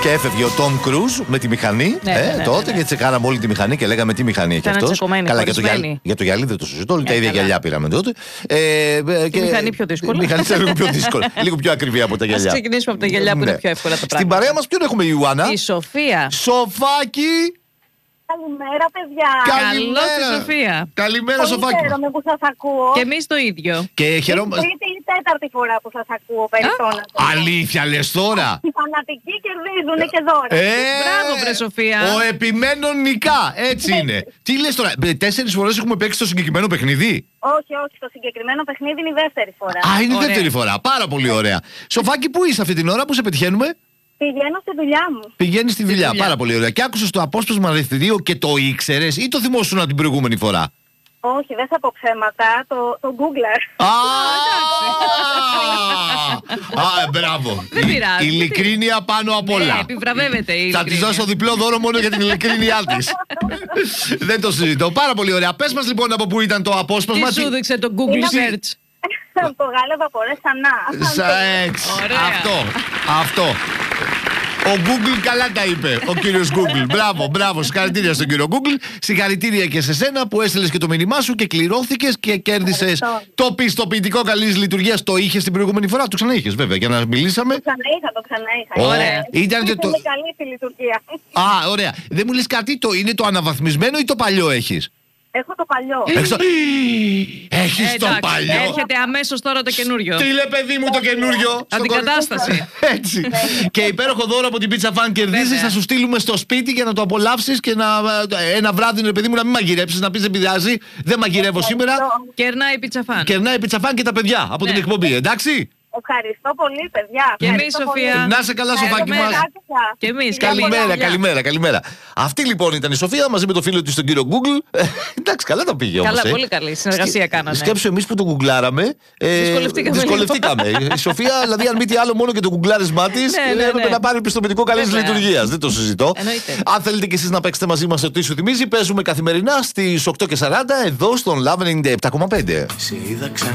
Και έφευγε ο Τόμ Κρούζ με τη μηχανή. Τότε γιατί κάναμε όλη τη μηχανή και λέγαμε τι μηχανή έχει αυτό. Καλά, για το γυαλί δεν το συζητώ. Όλοι τα ίδια γυαλιά πήραμε τότε. Η μηχανή πιο δύσκολη. Η μηχανή ήταν λίγο πιο δύσκολη. Λίγο πιο ακριβή από τα γυαλιά. Ας ξεκινήσουμε από τα γυαλιά που είναι πιο εύκολα τα πράγματα. Στην παρέα μας ποιον έχουμε, Ιωάννα? Η Σοφία. Σοφάκι. Καλημέρα, παιδιά. Καλώς τη Σοφία. Καλημέρα, Σοφάκι. Χαίρομαι που σας ακούω. Και εμείς το ίδιο. Και χαιρόμαστε. Τρίτη ή τέταρτη φορά που σας ακούω περισσότερο. Αλήθεια λες τώρα? Οι φανατικοί κερδίζουν και δώρα. Μπράβο, βρε Σοφία. Ο επιμένων νικά. Έτσι είναι. Τι λες τώρα, 4 φορές έχουμε παίξει το συγκεκριμένο παιχνίδι? Όχι, το συγκεκριμένο παιχνίδι είναι η δεύτερη φορά. Α, είναι η δεύτερη φορά. Πάρα πολύ ωραία. Σοφάκι, πού είσαι αυτή την ώρα, πού σε πετυχαίνουμε? Πηγαίνω στη δουλειά μου. Πηγαίνεις στη δουλειά, πάρα πολύ ωραία. Και άκουσες το απόσπασμα αριθμητήριο και το ήξερες ή το θυμόσουνα την προηγούμενη φορά? Όχι, δεν θα πω ψέματα, το Googler. Μπράβο. Δεν πειράζει. Ειλικρίνεια πάνω απ' όλα. Επιβραβεύεται η Θα ειλικρίνεια. της δώσω διπλό δώρο μόνο για την ειλικρίνειά της. Δεν το συζητώ. Πάρα πολύ ωραία. Πες μας λοιπόν από πού ήταν το απόσπασμα. Τι σου δείξε το Google Search? Το Γάλλο Βαπορές Σανά. Αυτό. Ο Google καλά τα είπε, ο κύριος Google. Μπράβο, συγχαρητήρια στον κύριο Google. Συγχαρητήρια και σε σένα που έστειλες και το μήνυμά σου και κληρώθηκες και κέρδισες το πιστοποιητικό καλής λειτουργίας. Το είχες την προηγούμενη φορά, το ξαναείχες βέβαια, για να μιλήσαμε. Το ξαναείχα. Ωραία. Ήταν και το... καλή στη λειτουργία. Ωραία. Δεν μου λες κάτι, είναι το αναβαθμισμένο ή το παλιό έχεις? Έχω το παλιό. Έχεις το παλιό. Έρχεται αμέσως τώρα το καινούριο. Στείλε παιδί μου το καινούριο. Αντικατάσταση. Έτσι. Και υπέροχο δώρο από την Pizza Fan κερδίζεις. Θα σου στείλουμε στο σπίτι για να το απολαύσεις και ένα βράδυ, ρε παιδί μου, να μην μαγειρέψεις, να πεις δεν πειράζει. Δεν μαγειρεύω σήμερα. Κερνάει η Pizza Fan. Κερνάει η Pizza Fan και τα παιδιά από την εκπομπή, εντάξει. Ευχαριστώ πολύ, παιδιά. Και εμείς, Σοφία. Να σε καλά, Σοφάκι μας. Και εμείς. Καλημέρα. Αυτή λοιπόν ήταν η Σοφία μαζί με το φίλο της τον κύριο Google. Εντάξει, καλά τα πήγε όμως. Καλά, πολύ καλή συνεργασία κάνανε. Σκέψου εμείς που το γκουγκλάραμε. Δυσκολευτήκαμε. Η Σοφία, δηλαδή, αν μη τι άλλο, μόνο και το γκουγκλάρισμά της έπρεπε να πάρει πιστοποιητικό καλής λειτουργίας. Δεν το συζητώ. Αν θέλετε κι εσείς να παίξετε μαζί μας το τι σου θυμίζει, παίζουμε καθημερινά στις 8:40 εδώ στον Love 97,5.